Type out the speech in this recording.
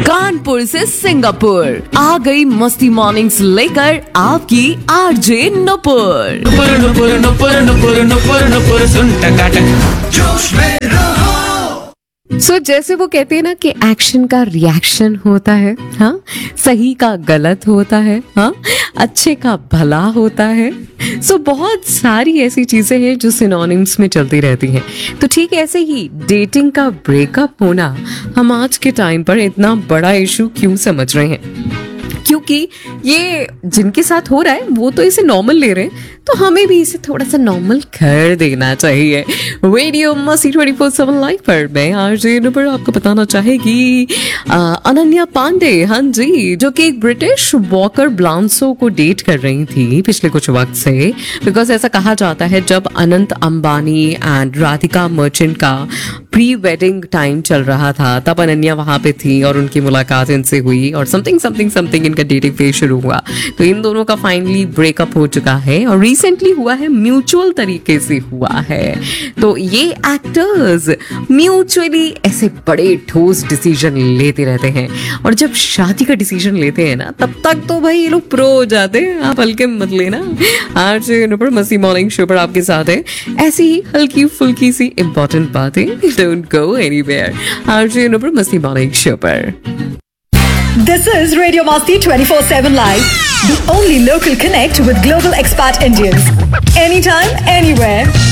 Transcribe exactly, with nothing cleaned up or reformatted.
कानपुर से सिंगापुर आ गई मस्ती मॉर्निंग्स लेकर आपकी आरजे नुपुर। नुपुर नुपुर नुपुर नुपुर नुपुर नुपुर सुन टकाटक जोश में रहो। सो so, जैसे वो कहते हैं ना कि एक्शन का रिएक्शन होता है, हाँ, सही का गलत होता है, हाँ, अच्छे का भला होता है। सो so, बहुत सारी ऐसी चीजें हैं जो सिनोनिम्स में चलती रहती हैं। तो ठीक ऐसे ही डेटिंग का ब्रेकअप होना हम आज के टाइम पर इतना बड़ा इशू क्यों समझ रहे हैं? क्योंकि ये जिनके साथ हो रहा है वो तो इसे नॉर्मल ले रहे हैं, तो हमें भी इसे थोड़ा सा नॉर्मल कर देना चाहिए। रेडियो मस्ती ट्वेंटी फोर सेवन लाइव पर मैं आरजे नुपुर आपको बताना चाहेगी अनन्या पांडे, हाँ जी, जो कि एक ब्रिटिश वॉकर ब्लांसो को डेट कर रही थी पिछले कुछ वक्त से। बिकॉज ऐसा कहा जाता है जब अनंत अंबानी एंड राधिका मर्चेंट का प्री वेडिंग टाइम चल रहा था तब अनन्या वहां पे थी और उनकी मुलाकात इनसे हुई और समथिंग समथिंग समथिंग इनका डेटिंग फेज शुरू हुआ। तो इन दोनों का फाइनली ब्रेकअप हो चुका है और रिसेंटली हुआ है, म्यूचुअल तरीके से हुआ है। तो ये एक्टर्स म्यूचुअली ऐसे बड़े ठोस डिसीजन लेते रहते हैं और जब शादी का डिसीजन लेते हैं ना तब तक तो भाई ये लोग प्रो हो जाते हैं, आप हल्के मत लेना। आज नुपुर मस्ती मॉर्निंग शो पर आपके साथ है ऐसी ही हल्की फुल्की सी इंपॉर्टेंट बातें। डोंट गो एनीवेयर, आज नुपुर मस्ती मॉर्निंग शो पर। This is Radio Masti twenty-four seven Live, the only local connect with global expat Indians. Anytime, anywhere.